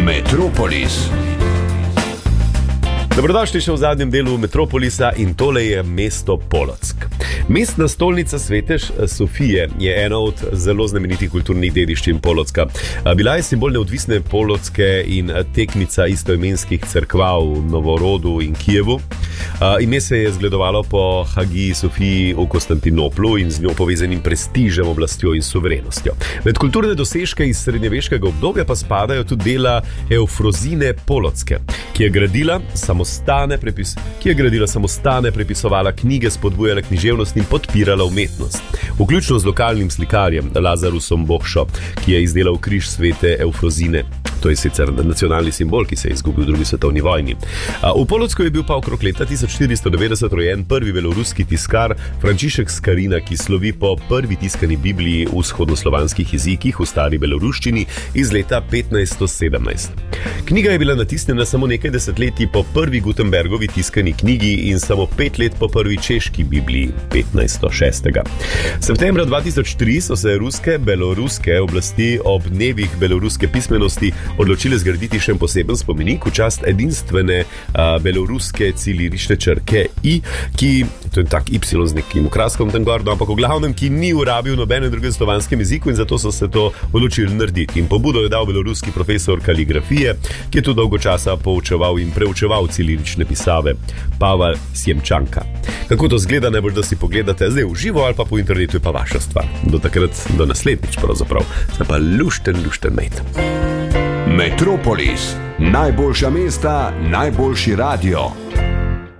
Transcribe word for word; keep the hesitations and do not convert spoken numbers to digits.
Metropolis. Dobrodošli še v zadnjem delu Metropolisa in tole je mesto Polotsk. Mestna stolnica Svete Sofije je ena od zelo znamenitih kulturnih dediščin Polotska. Bila je simbol neodvisne Polotske in tekmica istoimenskih cerkva v Novorodu in Kijevu. Ime se je zgledovalo po Hagiji Sofiji v Konstantinoplu in z njo povezanim prestižem, oblastjo in suverenostjo. Med kulturne dosežke iz srednjeveškega obdobja pa spadajo tudi dela Eufrozine Polotske, ki je gradila samostane, prepis, ki je gradila samostane, prepisovala knjige, spodbujala književnost in podpirala umetnost. Vključno z lokalnim slikarjem Lazarusom Bohšo, ki je izdelal križ svete Eufrozine. To je sicer nacionalni simbol, ki se je izgubil v drugi svetovni vojni. V Polotsku je bil pa okrog leta tisoč štiristo devetdeset rojen prvi beloruski tiskar Frančišek Skarina, ki slovi po prvi tiskani Bibliji v vzhodnoslovanskih jezikih v stari beloruščini iz leta petnajststo sedemnajst. Knjiga je bila natisnjena samo nekaj desetletij po prvi Gutenbergovi tiskani knjigi in samo pet let po prvi češki Bibliji petnajststo šest. Septembra dva tisoč tri so se ruske beloruske oblasti ob dnevih beloruske pismenosti odločili zgraditi še poseben spomenik v čast edinstvene a, beloruske cilirične črke I, ki, to je tak Y z nekim okraskom tam gor, no, ampak v glavnem, ki ni urabil nobenem drugem slovanskem jeziku in zato so se to odločili narediti. In pobudo je dal beloruski profesor kaligrafije, ki je tu dolgo časa poučeval in preučeval cilirične pisave, Pavel Sjemčanka. Kako to zgleda, najbolj, da si pogledate zdaj v živo ali pa po internetu, je pa vaša stvar. Do takrat, do naslednjič pravzaprav. Se pa lušten, lušten mejt. Metropolis. Najboljša mesta, najboljši radio.